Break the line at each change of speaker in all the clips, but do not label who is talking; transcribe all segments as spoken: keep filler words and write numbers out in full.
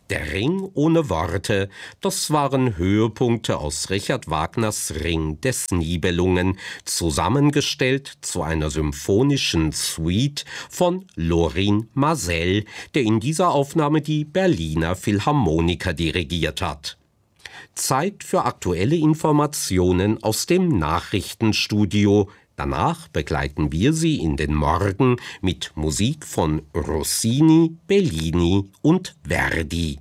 Der Ring ohne Worte, das waren Höhepunkte aus Richard Wagners Ring des Nibelungen, zusammengestellt zu einer symphonischen Suite von Lorin Maazel, der in dieser Aufnahme die Berliner Philharmoniker dirigiert hat. Zeit für aktuelle Informationen aus dem Nachrichtenstudio. Danach begleiten wir Sie in den Morgen mit Musik von Rossini, Bellini und Verdi.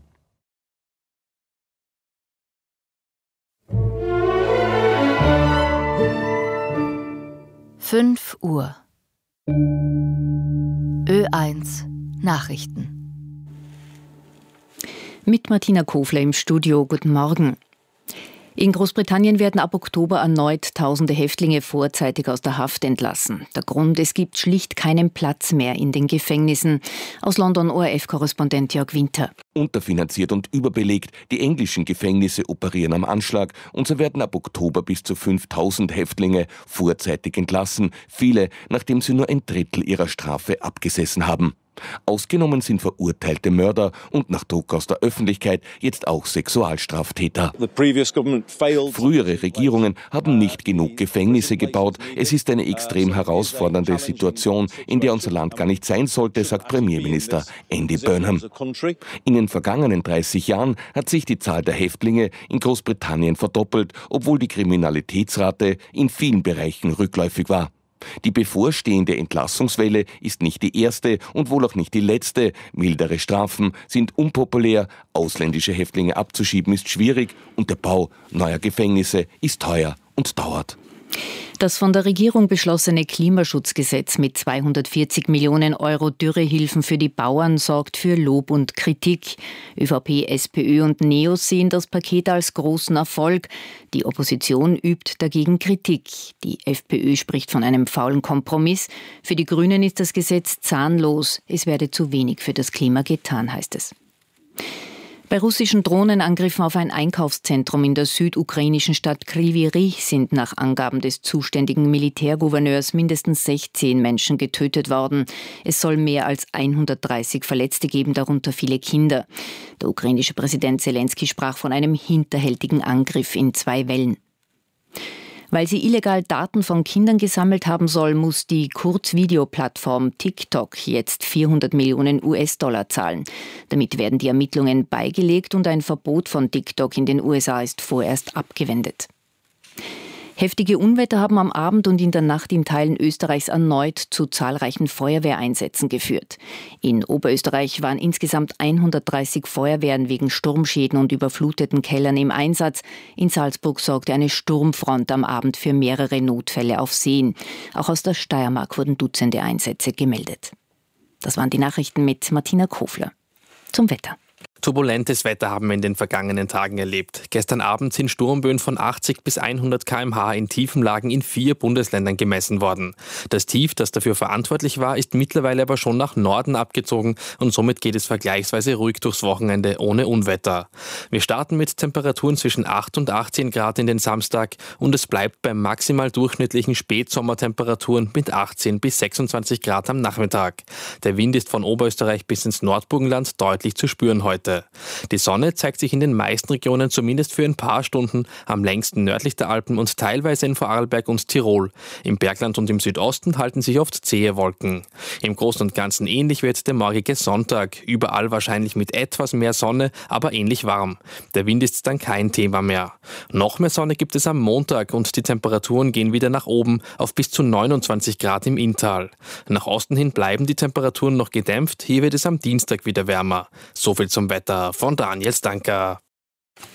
fünf Uhr. Ö eins Nachrichten. Mit Martina Kofler im Studio. Guten Morgen. In Großbritannien werden ab Oktober erneut tausende Häftlinge vorzeitig aus der Haft entlassen. Der Grund: es gibt schlicht keinen Platz mehr in den Gefängnissen. Aus London O R F-Korrespondent Jörg Winter.
Unterfinanziert und überbelegt, die englischen Gefängnisse operieren am Anschlag und so werden ab Oktober bis zu fünftausend Häftlinge vorzeitig entlassen, viele, nachdem sie nur ein Drittel ihrer Strafe abgesessen haben. Ausgenommen sind verurteilte Mörder und nach Druck aus der Öffentlichkeit jetzt auch Sexualstraftäter. Frühere Regierungen haben nicht genug Gefängnisse gebaut. Es ist eine extrem herausfordernde Situation, in der unser Land gar nicht sein sollte, sagt Premierminister Andy Burnham. In den vergangenen dreißig Jahren hat sich die Zahl der Häftlinge in Großbritannien verdoppelt, obwohl die Kriminalitätsrate in vielen Bereichen rückläufig war. Die bevorstehende Entlassungswelle ist nicht die erste und wohl auch nicht die letzte. Mildere Strafen sind unpopulär, ausländische Häftlinge abzuschieben ist schwierig und der Bau neuer Gefängnisse ist teuer und dauert.
Das von der Regierung beschlossene Klimaschutzgesetz mit zweihundertvierzig Millionen Euro Dürrehilfen für die Bauern sorgt für Lob und Kritik. ÖVP, SPÖ und NEOS sehen das Paket als großen Erfolg. Die Opposition übt dagegen Kritik. Die FPÖ spricht von einem faulen Kompromiss. Für die Grünen ist das Gesetz zahnlos. Es werde zu wenig für das Klima getan, heißt es. Bei russischen Drohnenangriffen auf ein Einkaufszentrum in der südukrainischen Stadt Kryvyi Rih sind nach Angaben des zuständigen Militärgouverneurs mindestens sechzehn Menschen getötet worden. Es soll mehr als hundertdreißig Verletzte geben, darunter viele Kinder. Der ukrainische Präsident Zelensky sprach von einem hinterhältigen Angriff in zwei Wellen. Weil sie illegal Daten von Kindern gesammelt haben soll, muss die Kurzvideoplattform TikTok jetzt vierhundert Millionen U S-Dollar zahlen. Damit werden die Ermittlungen beigelegt und ein Verbot von TikTok in den U S A ist vorerst abgewendet. Heftige Unwetter haben am Abend und in der Nacht in Teilen Österreichs erneut zu zahlreichen Feuerwehreinsätzen geführt. In Oberösterreich waren insgesamt hundertdreißig Feuerwehren wegen Sturmschäden und überfluteten Kellern im Einsatz. In Salzburg sorgte eine Sturmfront am Abend für mehrere Notfälle auf Seen. Auch aus der Steiermark wurden Dutzende Einsätze gemeldet. Das waren die Nachrichten mit Martina Kofler. Zum Wetter.
Turbulentes Wetter haben wir in den vergangenen Tagen erlebt. Gestern Abend sind Sturmböen von achtzig bis hundert Kilometer pro Stunde in tiefen Lagen in vier Bundesländern gemessen worden. Das Tief, das dafür verantwortlich war, ist mittlerweile aber schon nach Norden abgezogen und somit geht es vergleichsweise ruhig durchs Wochenende ohne Unwetter. Wir starten mit Temperaturen zwischen acht und achtzehn Grad in den Samstag und es bleibt bei maximal durchschnittlichen Spätsommertemperaturen mit achtzehn bis sechsundzwanzig Grad am Nachmittag. Der Wind ist von Oberösterreich bis ins Nordburgenland deutlich zu spüren heute. Die Sonne zeigt sich in den meisten Regionen zumindest für ein paar Stunden, am längsten nördlich der Alpen und teilweise in Vorarlberg und Tirol. Im Bergland und im Südosten halten sich oft zähe Wolken. Im Großen und Ganzen ähnlich wird der morgige Sonntag. Überall wahrscheinlich mit etwas mehr Sonne, aber ähnlich warm. Der Wind ist dann kein Thema mehr. Noch mehr Sonne gibt es am Montag und die Temperaturen gehen wieder nach oben auf bis zu neunundzwanzig Grad im Inntal. Nach Osten hin bleiben die Temperaturen noch gedämpft, hier wird es am Dienstag wieder wärmer. So viel zum Wetter von Daniel Stanker.